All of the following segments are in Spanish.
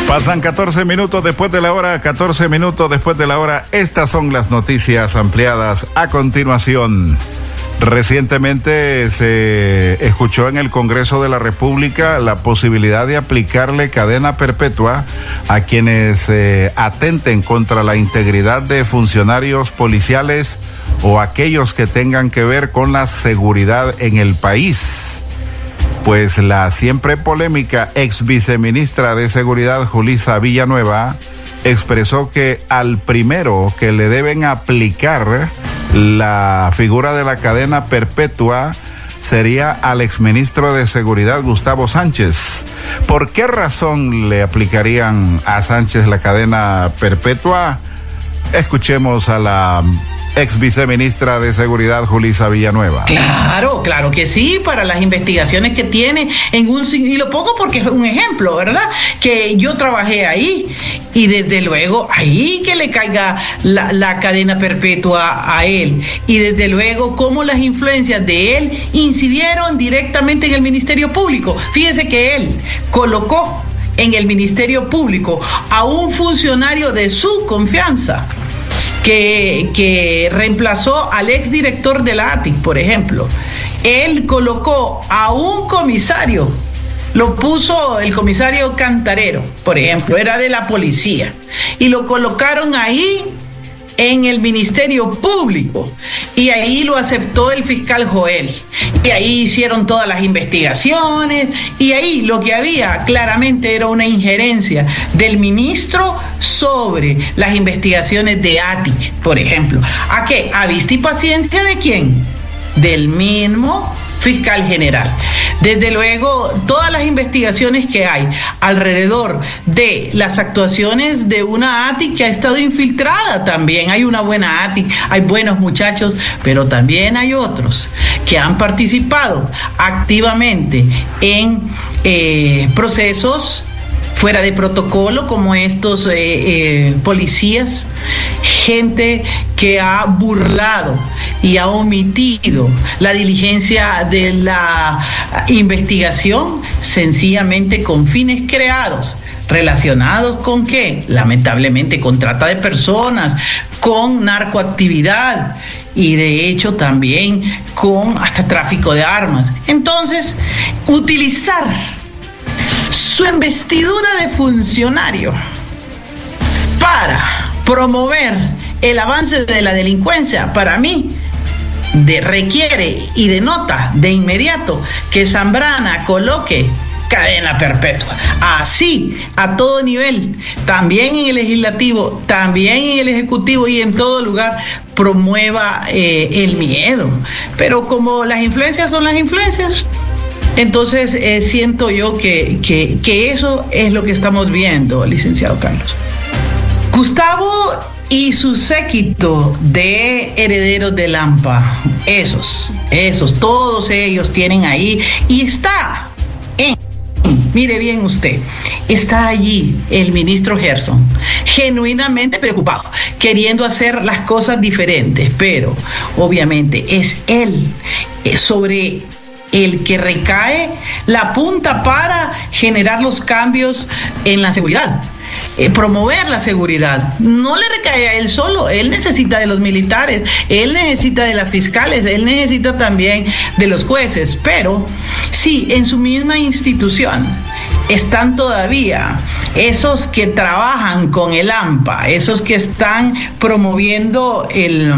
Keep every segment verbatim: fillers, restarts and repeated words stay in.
Pasan catorce minutos después de la hora, catorce minutos después de la hora. Estas son las noticias ampliadas a continuación. Recientemente se escuchó en el Congreso de la República la posibilidad de aplicarle cadena perpetua a quienes eh, atenten contra la integridad de funcionarios policiales o aquellos que tengan que ver con la seguridad en el país. Pues la siempre polémica ex viceministra de Seguridad, Julissa Villanueva, expresó que al primero que le deben aplicar la figura de la cadena perpetua sería al exministro de Seguridad, Gustavo Sánchez. ¿Por qué razón le aplicarían a Sánchez la cadena perpetua? Escuchemos a la ex viceministra de Seguridad, Julissa Villanueva. Claro, claro que sí, para las investigaciones que tiene en un... Y lo pongo porque es un ejemplo, ¿verdad? Que yo trabajé ahí y desde luego ahí que le caiga la, la cadena perpetua a él. Y desde luego cómo las influencias de él incidieron directamente en el Ministerio Público. Fíjese que él colocó en el Ministerio Público a un funcionario de su confianza, Que, que reemplazó al exdirector de la A T I C, por ejemplo. Él colocó a un comisario, lo puso el comisario Cantarero, por ejemplo, era de la policía, y lo colocaron ahí en el Ministerio Público, y ahí lo aceptó el fiscal Joel, y ahí hicieron todas las investigaciones, y ahí lo que había claramente era una injerencia del ministro sobre las investigaciones de A T I C, por ejemplo. ¿A qué? ¿A vista y paciencia de quién? Del mismo fiscal general. Desde luego, todas las investigaciones que hay alrededor de las actuaciones de una A T I C que ha estado infiltrada también. Hay una buena A T I C, hay buenos muchachos, pero también hay otros que han participado activamente en eh, procesos fuera de protocolo, como estos eh, eh, policías, gente que ha burlado y ha omitido la diligencia de la investigación sencillamente con fines creados. ¿Relacionados con qué? Lamentablemente con trata de personas, con narcoactividad y de hecho también con hasta tráfico de armas. Entonces, utilizar su investidura de funcionario para promover el avance de la delincuencia, para mí, de, requiere y denota de inmediato que Zambrana coloque cadena perpetua. Así, a todo nivel, también en el legislativo, también en el ejecutivo y en todo lugar, promueva eh, el miedo. Pero como las influencias son las influencias, entonces eh, siento yo que, que, que eso es lo que estamos viendo, licenciado Carlos. Gustavo y su séquito de herederos de Lampa, esos, esos, todos ellos tienen ahí, y está en, mire bien usted, está allí el ministro Gerson, genuinamente preocupado, queriendo hacer las cosas diferentes, pero obviamente es él sobre el que recae la punta para generar los cambios en la seguridad. Eh, promover la seguridad. No le recae a él solo, él necesita de los militares, él necesita de las fiscales, él necesita también de los jueces, pero sí, en su misma institución están todavía esos que trabajan con el AMPA, esos que están promoviendo el...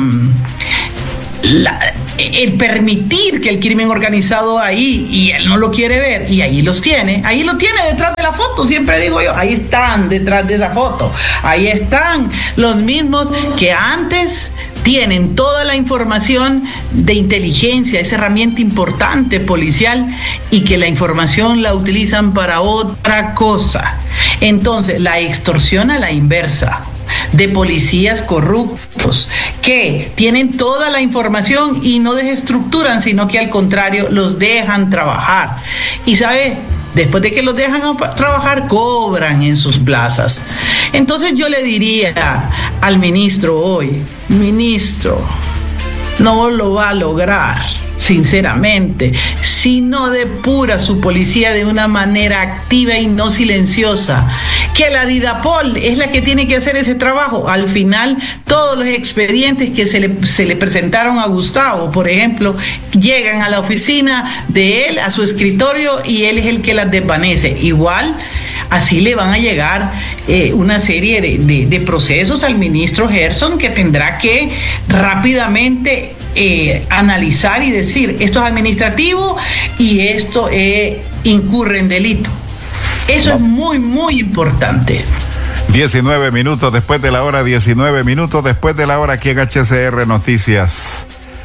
La, el permitir que el crimen organizado ahí, y él no lo quiere ver, y ahí los tiene, ahí lo tiene detrás de la foto, siempre digo yo, ahí están detrás de esa foto, ahí están los mismos que antes tienen toda la información de inteligencia, esa herramienta importante policial, y que la información la utilizan para otra cosa. Entonces, la extorsión a la inversa de policías corruptos que tienen toda la información y no desestructuran, sino que al contrario los dejan trabajar. Y sabe, después de que los dejan trabajar, cobran en sus plazas. Entonces yo le diría al ministro hoy, ministro, no lo va a lograr. sinceramente, si no depura su policía de una manera activa y no silenciosa, que la Didapol es la que tiene que hacer ese trabajo. Al final, todos los expedientes que se le, se le presentaron a Gustavo, por ejemplo, llegan a la oficina de él, a su escritorio, y él es el que las desvanece. Igual, así le van a llegar eh, una serie de, de, de procesos al ministro Gerson, que tendrá que rápidamente eh, analizar y decir, esto es administrativo y esto eh, incurre en delito. Eso es muy, muy importante. diecinueve minutos después de la hora, diecinueve minutos después de la hora aquí en H C R Noticias.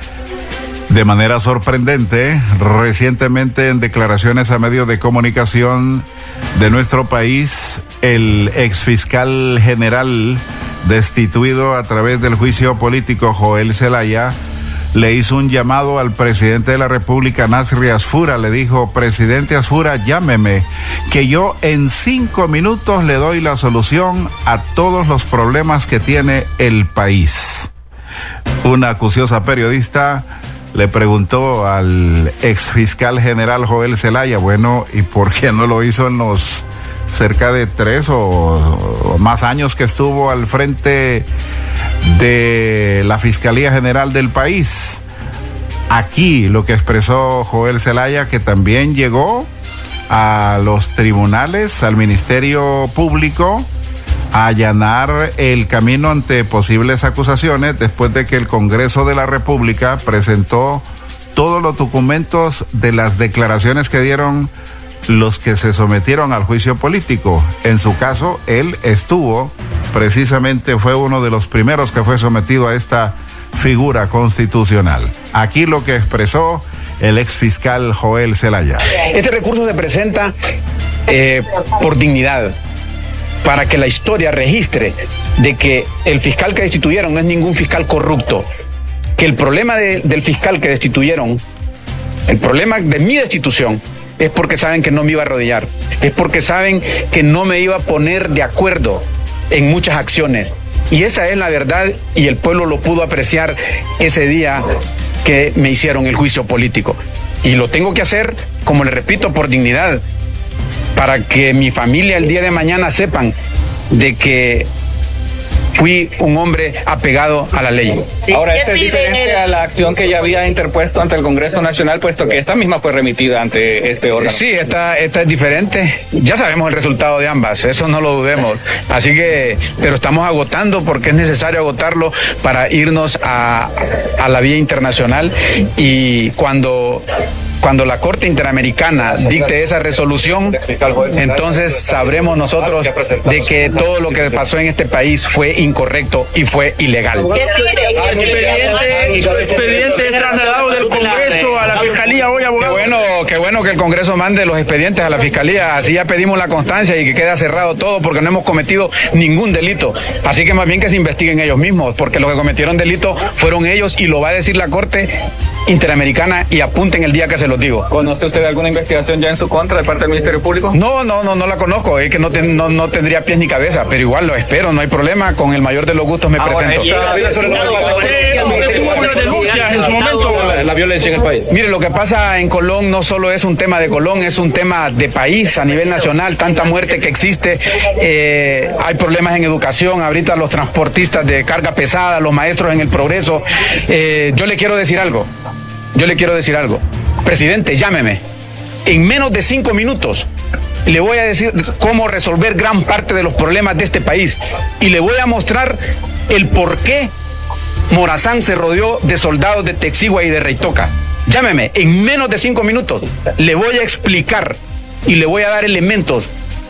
De manera sorprendente, recientemente en declaraciones a medios de comunicación de nuestro país, el exfiscal general destituido a través del juicio político Joel Zelaya le hizo un llamado al presidente de la República, Nasri Asfura. Le dijo: presidente Asfura, llámeme, que yo en cinco minutos le doy la solución a todos los problemas que tiene el país. Una acuciosa periodista le preguntó al exfiscal general Joel Zelaya, bueno, ¿y por qué no lo hizo en los cerca de tres o, o más años que estuvo al frente de la Fiscalía General del país? Aquí lo que expresó Joel Zelaya, que también llegó a los tribunales, al Ministerio Público, a allanar el camino ante posibles acusaciones después de que el Congreso de la República presentó todos los documentos de las declaraciones que dieron los que se sometieron al juicio político. En su caso, él estuvo, precisamente fue uno de los primeros que fue sometido a esta figura constitucional. Aquí lo que expresó el exfiscal Joel Zelaya. Este recurso se presenta eh, por dignidad, para que la historia registre de que el fiscal que destituyeron no es ningún fiscal corrupto, que el problema de, del fiscal que destituyeron, el problema de mi destitución, es porque saben que no me iba a arrodillar, es porque saben que no me iba a poner de acuerdo en muchas acciones. Y esa es la verdad, y el pueblo lo pudo apreciar ese día que me hicieron el juicio político. Y lo tengo que hacer, como le repito, por dignidad, para que mi familia el día de mañana sepan de que fui un hombre apegado a la ley. Ahora, esto es diferente a la acción que ya había interpuesto ante el Congreso Nacional, puesto que esta misma fue remitida ante este órgano. Sí, esta, esta es diferente. Ya sabemos el resultado de ambas, eso no lo dudemos. Así que, pero estamos agotando porque es necesario agotarlo para irnos a, a la vía internacional, y cuando... Cuando la Corte Interamericana dicte esa resolución, entonces sabremos nosotros de que todo lo que pasó en este país fue incorrecto y fue ilegal. El expediente es trasladado del Congreso a la Fiscalía hoy, abogado. Qué bueno, qué bueno que el Congreso mande los expedientes a la Fiscalía, así ya pedimos la constancia y que quede cerrado todo, porque no hemos cometido ningún delito. Así que más bien que se investiguen ellos mismos, porque los que cometieron delito fueron ellos, y lo va a decir la Corte Interamericana, y apunten el día que se los digo. ¿Conoce usted alguna investigación ya en su contra de parte del Ministerio Público? No, no, no, no la conozco, es que no, ten, no, no tendría pies ni cabeza, pero igual lo espero, no hay problema, con el mayor de los gustos me Ahora, presento. Denuncias en su momento la, la violencia en el país. Mire, lo que pasa en Colón no solo es un tema de Colón, es un tema de país a nivel nacional, tanta muerte que existe, eh, hay problemas en educación, ahorita los transportistas de carga pesada, los maestros en el progreso. Eh, yo le quiero decir algo, yo le quiero decir algo. Presidente, llámeme. En menos de cinco minutos le voy a decir cómo resolver gran parte de los problemas de este país, y le voy a mostrar el por qué Morazán se rodeó de soldados de Texigua y de Reitoca. Llámeme, en menos de cinco minutos le voy a explicar y le voy a dar elementos